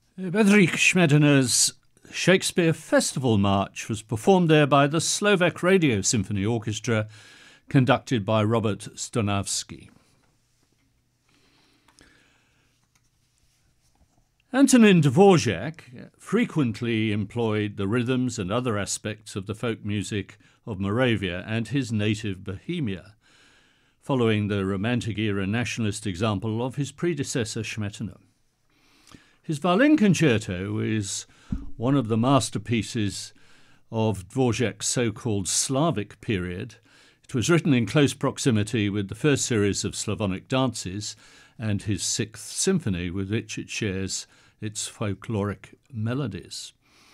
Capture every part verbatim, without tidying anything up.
Bedřich Smetana's Shakespeare Festival March was performed there by the Slovak Radio Symphony Orchestra, conducted by Robert Stonavsky. Antonin Dvorak frequently employed the rhythms and other aspects of the folk music of Moravia and his native Bohemia, following the Romantic-era nationalist example of his predecessor Smetana. His violin concerto is one of the masterpieces of Dvorak's so-called Slavic period. It was written in close proximity with the first series of Slavonic dances and his Sixth Symphony, with which it shares its folkloric melodies.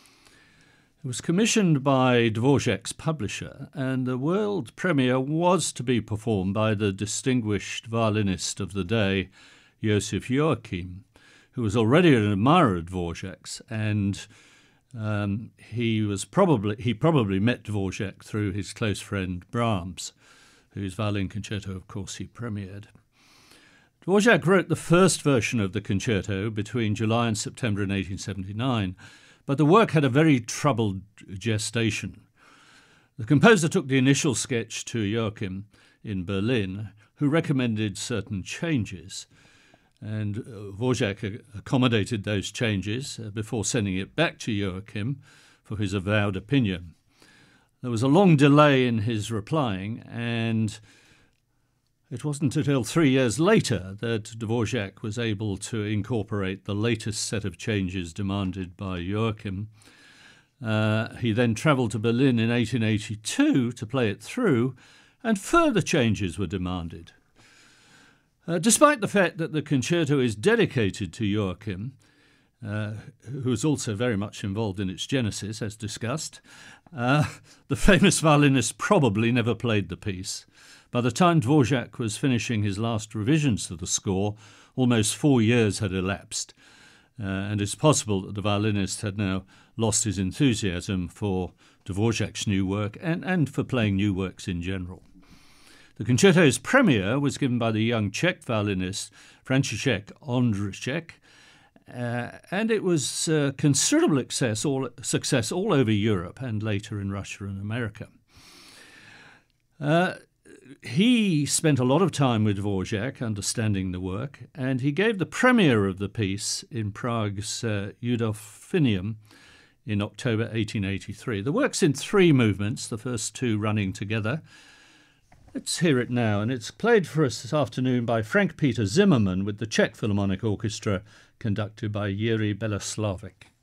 It was commissioned by Dvorak's publisher, and the world premiere was to be performed by the distinguished violinist of the day, Josef Joachim, who was already an admirer of Dvorak's, and um, he was probably he probably met Dvorak through his close friend Brahms, whose violin concerto, of course, he premiered. Dvorak wrote the first version of the concerto between July and September in eighteen seventy-nine, but the work had a very troubled gestation. The composer took the initial sketch to Joachim in Berlin, who recommended certain changes, and Dvorak accommodated those changes before sending it back to Joachim for his avowed opinion. There was a long delay in his replying, and it wasn't until three years later that Dvorak was able to incorporate the latest set of changes demanded by Joachim. Uh, he then travelled to Berlin in eighteen eighty-two to play it through, and further changes were demanded. Uh, despite the fact that the concerto is dedicated to Joachim, uh, who was also very much involved in its genesis, as discussed, uh, the famous violinist probably never played the piece. By the time Dvorak was finishing his last revisions to the score, almost four years had elapsed, uh, and it's possible that the violinist had now lost his enthusiasm for Dvorak's new work and, and for playing new works in general. The concerto's premiere was given by the young Czech violinist František Ondříček, uh, and it was uh, considerable success all, success all over Europe and later in Russia and America. Uh, he spent a lot of time with Dvorak understanding the work, and he gave the premiere of the piece in Prague's uh, Eudolfineum in October eighteen eighty-three. The work's in three movements, the first two running together. Let's hear it now, and it's played for us this afternoon by Frank Peter Zimmermann with the Czech Philharmonic Orchestra, conducted by Jiří Beloslavic.